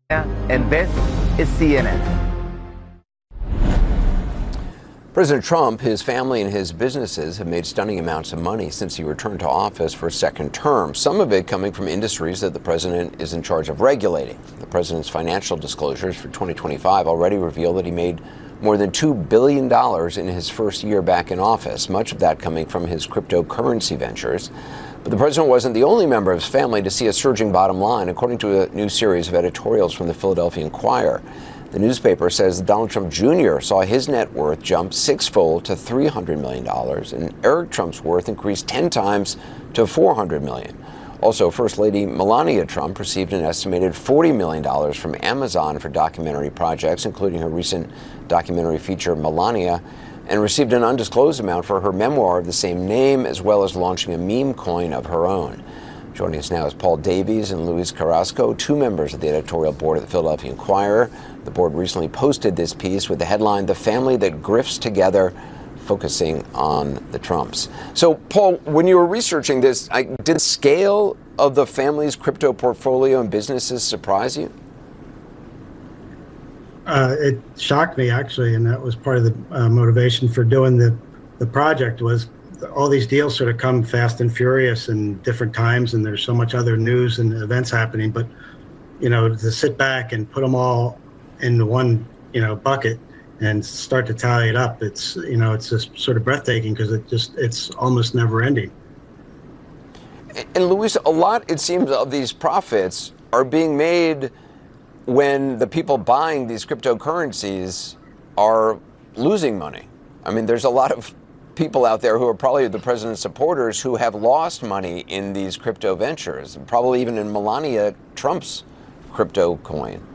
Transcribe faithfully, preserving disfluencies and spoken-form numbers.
And this is C N N. President Trump, his family, and his businesses have made stunning amounts of money since he returned to office for a second term, some of it coming from industries that the president is in charge of regulating. The president's financial disclosures for twenty twenty-five already reveal that he made more than two billion dollars in his first year back in office, much of that coming from his cryptocurrency ventures. But the president wasn't the only member of his family to see a surging bottom line, according to a new series of editorials from the Philadelphia Inquirer. The newspaper says Donald Trump Junior saw his net worth jump sixfold to three hundred million dollars, and Eric Trump's worth increased ten times to four hundred million dollars. Also, First Lady Melania Trump received an estimated forty million dollars from Amazon for documentary projects, including her recent documentary feature, Melania, and received an undisclosed amount for her memoir of the same name, as well as launching a meme coin of her own. Joining us now is Paul Davies and Luis Carrasco, two members of the editorial board of the Philadelphia Inquirer. The board recently posted this piece with the headline, "The Family That Grifts Together," focusing on the Trumps. So, Paul, when you were researching this, I, did the scale of the family's crypto portfolio and businesses surprise you? Uh, it shocked me, actually, and that was part of the uh, motivation for doing the, the project. Was all these deals sort of come fast and furious in different times, and there's so much other news and events happening. But, you know, to sit back and put them all into one, you know, bucket and start to tally it up, it's, you know, it's just sort of breathtaking because it just, it's almost never ending. And Luis, a lot, it seems, of these profits are being made when the people buying these cryptocurrencies are losing money. I mean, there's a lot of people out there who are probably the president's supporters who have lost money in these crypto ventures, probably even in Melania Trump's crypto coin.